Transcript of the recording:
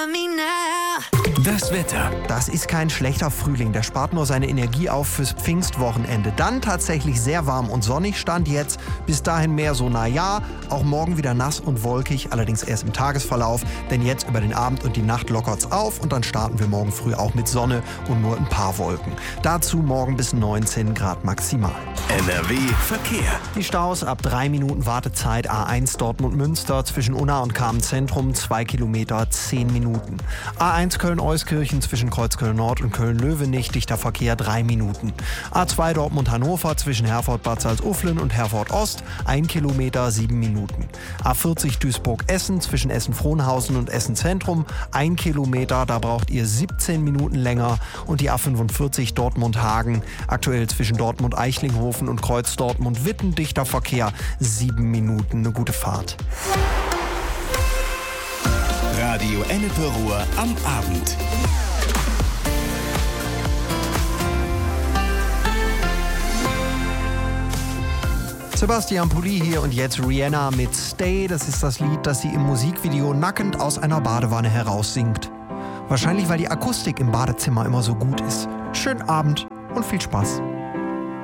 Das Wetter. Das ist kein schlechter Frühling, der spart nur seine Energie auf fürs Pfingstwochenende. Dann tatsächlich sehr warm und sonnig, Stand jetzt. Bis dahin mehr so naja, auch morgen wieder nass und wolkig, allerdings erst im Tagesverlauf. Denn jetzt über den Abend und die Nacht lockert's auf und dann starten wir morgen früh auch mit Sonne und nur ein paar Wolken. Dazu morgen bis 19 Grad maximal. NRW Verkehr. Die Staus ab 3 Minuten Wartezeit. A1 Dortmund-Münster zwischen Unna und Kamenz-Zentrum 2 Kilometer 10 Minuten. A1 Köln-Euskirchen zwischen Kreuzköln-Nord und Köln-Löwenich dichter Verkehr 3 Minuten. A2 Dortmund-Hannover zwischen Herford-Bad Salzuflen und Herford-Ost 1 Kilometer 7 Minuten. A40 Duisburg-Essen zwischen Essen-Frohnhausen und Essen-Zentrum 1 Kilometer, da braucht ihr 17 Minuten länger. Und die A45 Dortmund-Hagen aktuell zwischen Dortmund-Eichlinghofen und Kreuz Dortmund-Witten dichter Verkehr 7 Minuten. Eine gute Fahrt. Radio Ennepe Ruhr am Abend. Sebastian Pulli hier und jetzt Rihanna mit Stay. Das ist das Lied, das sie im Musikvideo nackend aus einer Badewanne heraussingt. Wahrscheinlich, weil die Akustik im Badezimmer immer so gut ist. Schönen Abend und viel Spaß.